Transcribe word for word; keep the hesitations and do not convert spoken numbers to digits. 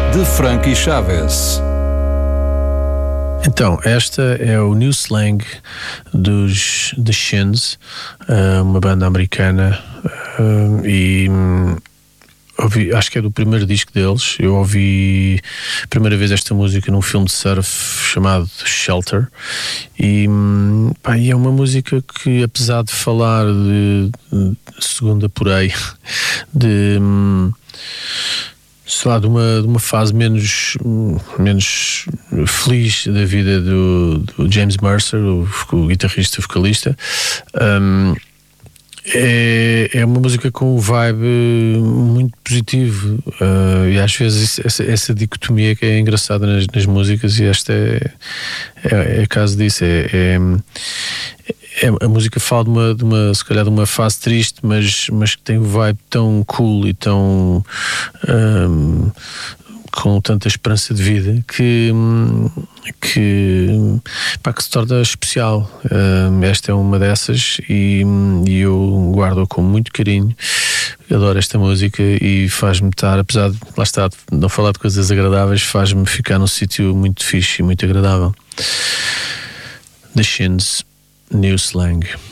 de Frankie Chaves. Então, esta é o New Slang dos The Shins, uma banda americana, e ouvi, acho que é do primeiro disco deles. Eu ouvi a primeira vez esta música num filme de surf chamado Shelter, e, pá, e é uma música que, apesar de falar de, de segundo apurei, de sei lá, de uma, de uma fase menos, menos feliz da vida do, do James Mercer, o, o guitarrista vocalista. Um, é, é uma música com um vibe muito positivo, uh, e às vezes essa, essa dicotomia que é engraçada nas, nas músicas, e esta é, é, é caso disso. É, é, é, a música fala de uma, de uma, se calhar de uma fase triste, mas, mas que tem um vibe tão cool e tão um, com tanta esperança de vida que, que, pá, que se torna especial. Um, esta é uma dessas, e, e eu guardo-a com muito carinho. Adoro esta música e faz-me estar, apesar de, lá está, de não falar de coisas agradáveis, faz-me ficar num sítio muito fixe e muito agradável. The Shins, New Slang.